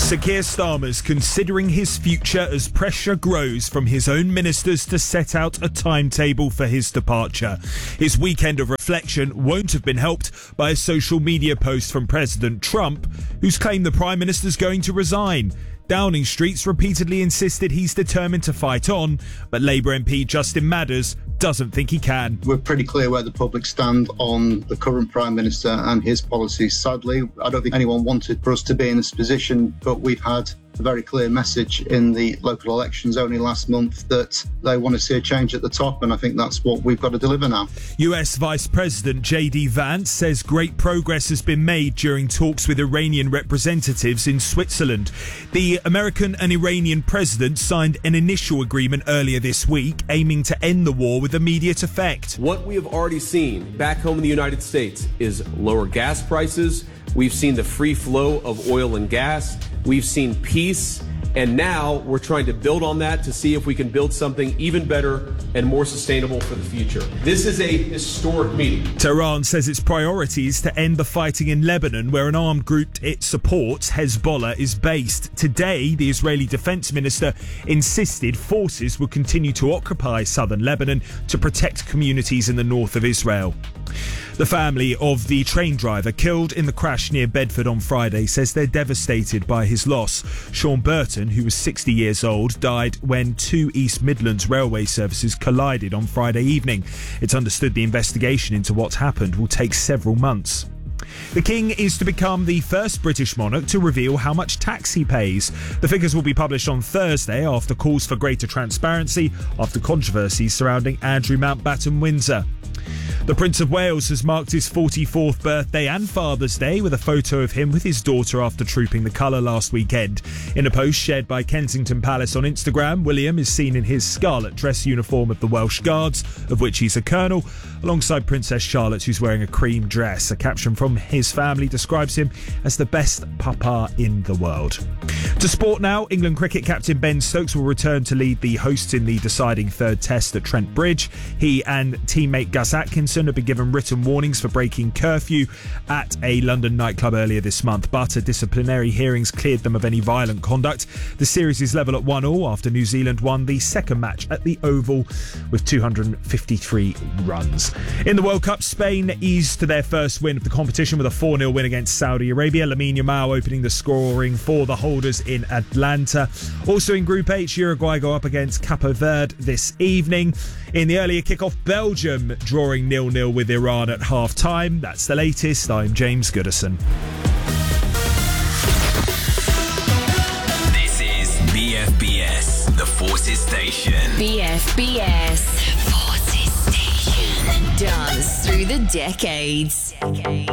Sir Keir Starmer's considering his future as pressure grows from his own ministers to set out a timetable for his departure. His weekend of reflection won't have been helped by a social media post from President Trump, who's claimed the Prime Minister's going to resign. Downing Street's repeatedly insisted he's determined to fight on, but Labour MP Justin Madders doesn't think he can. We're pretty clear where the public stand on the current Prime Minister and his policies. Sadly, I don't think anyone wanted for us to be in this position, but we've had a very clear message in the local elections only last month that they want to see a change at the top, and I think that's what we've got to deliver now. US Vice President J.D. Vance says great progress has been made during talks with Iranian representatives in Switzerland. The American and Iranian presidents signed an initial agreement earlier this week aiming to end the war with immediate effect. What we have already seen back home in the United States is lower gas prices. We've seen the free flow of oil and gas. We've seen peace. And now we're trying to build on that to see if we can build something even better and more sustainable for the future. This is a historic meeting. Tehran says its priority is to end the fighting in Lebanon, where an armed group it supports, Hezbollah, is based. Today, the Israeli defense minister insisted forces will continue to occupy southern Lebanon to protect communities in the north of Israel. The family of the train driver killed in the crash near Bedford on Friday says they're devastated by his loss. Sean Burton, who was 60 years old, died when two East Midlands railway services collided on Friday evening. It's understood the investigation into what's happened will take several months. The King is to become the first British monarch to reveal how much tax he pays. The figures will be published on Thursday after calls for greater transparency after controversies surrounding Andrew Mountbatten Windsor. The Prince of Wales has marked his 44th birthday and Father's Day with a photo of him with his daughter after trooping the colour last weekend. In a post shared by Kensington Palace on Instagram, William is seen in his scarlet dress uniform of the Welsh Guards, of which he's a colonel, alongside Princess Charlotte, who's wearing a cream dress. A caption from his family describes him as the best papa in the world. To sport now, England cricket captain Ben Stokes will return to lead the hosts in the deciding third test at Trent Bridge. He and teammate Gus Atkinson have been given written warnings for breaking curfew at a London nightclub earlier this month, but a disciplinary hearings cleared them of any violent conduct. The series is level at 1-1 after New Zealand won the second match at the Oval with 253 runs. In the World Cup, Spain eased to their first win of the competition with a 4-0 win against Saudi Arabia. Lamine Yamal opening the scoring for the holders in Atlanta. Also in Group H, Uruguay go up against Cape Verde this evening. In the earlier kickoff, Belgium drawing 0-0 with Iran at half-time. That's the latest. I'm James Goodison. This is BFBS, the Forces Station. BFBS, Forces Station. Dance through the decades.